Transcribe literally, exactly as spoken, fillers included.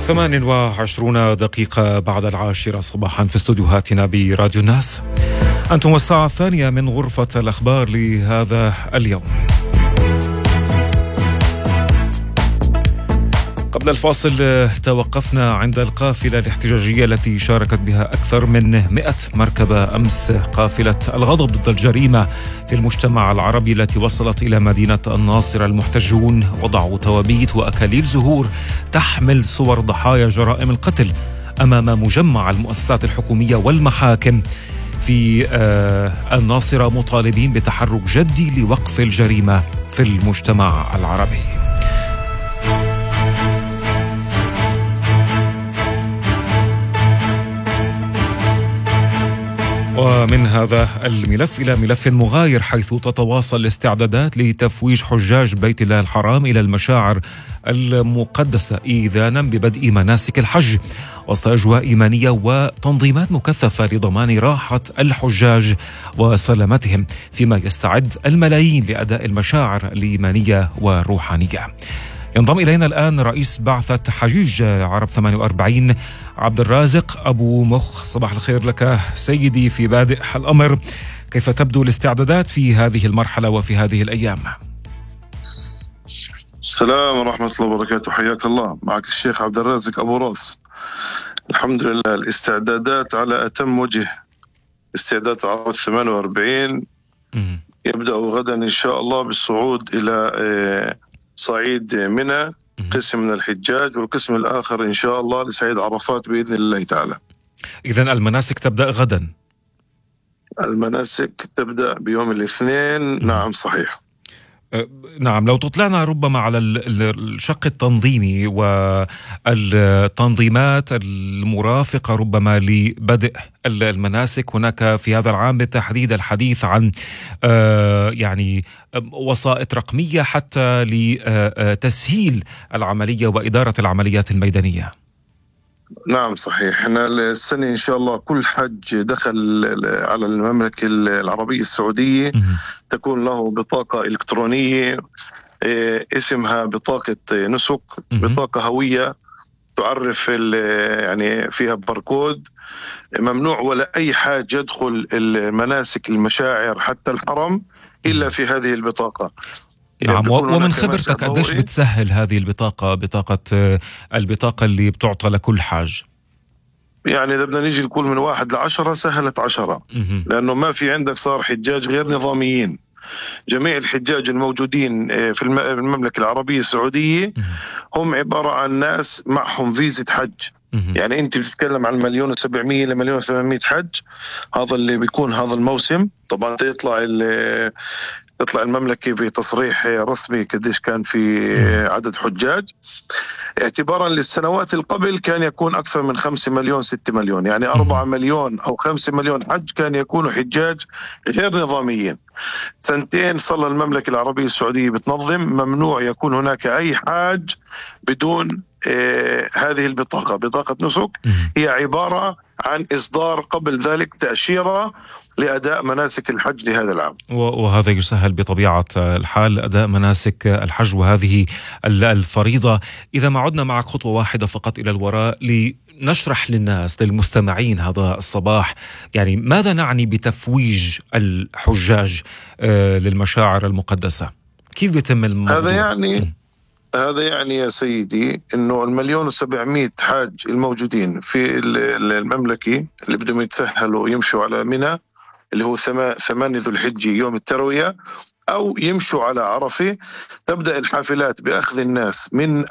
ثمان وعشرون دقيقة بعد العاشرة صباحا في استوديوهاتنا براديو الناس. أنتم الساعة الثانية من غرفة الأخبار لهذا اليوم. قبل الفاصل توقفنا عند القافلة الاحتجاجية التي شاركت بها أكثر من مئة مركبة أمس، قافلة الغضب ضد الجريمة في المجتمع العربي التي وصلت إلى مدينة الناصرة. المحتجون وضعوا توابيت وأكاليل زهور تحمل صور ضحايا جرائم القتل أمام مجمع المؤسسات الحكومية والمحاكم في الناصرة، مطالبين بتحرك جدي لوقف الجريمة في المجتمع العربي. ومن هذا الملف إلى ملف مغاير، حيث تتواصل الاستعدادات لتفويج حجاج بيت الله الحرام إلى المشاعر المقدسة إذانا ببدء مناسك الحج، وسط أجواء إيمانية وتنظيمات مكثفة لضمان راحة الحجاج وسلامتهم، فيما يستعد الملايين لأداء المشاعر الإيمانية والروحانية. ينضم إلينا الآن رئيس بعثة حجيج عرب ثمانية وأربعين عبد الرازق أبو مخ. صباح الخير لك سيدي. في بادئ الأمر، كيف تبدو الاستعدادات في هذه المرحلة وفي هذه الأيام؟ السلام ورحمة الله وبركاته، حياك الله. معك الشيخ عبد الرازق أبو راس. الحمد لله، الاستعدادات على أتم وجه. استعدادات عرب ثمانية وأربعين يبدأ غدا إن شاء الله بالصعود إلى صعيد منى، قسم من الحجاج، والقسم الآخر إن شاء الله لصعيد عرفات بإذن الله تعالى. إذن المناسك تبدأ غدا؟ المناسك تبدأ بيوم الاثنين. نعم صحيح. نعم، لو تطلعنا ربما على الشق التنظيمي والتنظيمات المرافقة ربما لبدء المناسك. هناك في هذا العام بالتحديد الحديث عن يعني وسائط رقمية حتى لتسهيل العملية وإدارة العمليات الميدانية. نعم صحيح. احنا السنة إن شاء الله كل حج دخل على المملكة العربية السعودية تكون له بطاقة إلكترونية اسمها بطاقة نسك، بطاقة هوية تعرف يعني فيها باركود. ممنوع ولا أي حاج يدخل المناسك المشاعر حتى الحرم إلا في هذه البطاقة. نعم، ومن خبرتك قديش بتسهل هذه البطاقة، بطاقة البطاقة اللي بتعطى لكل حاج؟ يعني إذا بدنا نيجي نقول من واحد لعشرة سهلت عشرة، لأنه ما في عندك صار حجاج غير نظاميين. جميع الحجاج الموجودين في المملكة العربية السعودية هم عبارة عن ناس معهم فيزة حج. يعني أنت بتتكلم عن مليون وسبعمية لمليون وثمانمية حج، هذا اللي بيكون هذا الموسم. طبعا يطلع تطلع المملكة في تصريح رسمي قديش كان في عدد حجاج. اعتبارا للسنوات القبل كان يكون أكثر من خمسة مليون ستة مليون، يعني أربعة مليون أو خمسة مليون حج كان يكونوا حجاج غير نظاميين. سنتين صار المملكة العربية السعودية بتنظم، ممنوع يكون هناك أي حاج بدون آه هذه البطاقة، بطاقة نسك. هي عبارة عن إصدار قبل ذلك تأشيرة لأداء مناسك الحج لهذا العام، وهذا يسهل بطبيعة الحال أداء مناسك الحج وهذه الفريضة. إذا ما عدنا معك خطوة واحدة فقط إلى الوراء لنشرح للناس للمستمعين هذا الصباح، يعني ماذا نعني بتفويج الحجاج للمشاعر المقدسة؟ كيف بيتم الموضوع؟ هذا يعني م. هذا يعني يا سيدي إنه المليون وسبعمية حاج الموجودين في المملكة اللي بدهم يتسهلوا يمشوا على منى اللي هو ثمانية ذو الحجة يوم التروية، أو يمشوا على عرفة. تبدأ الحافلات بأخذ الناس من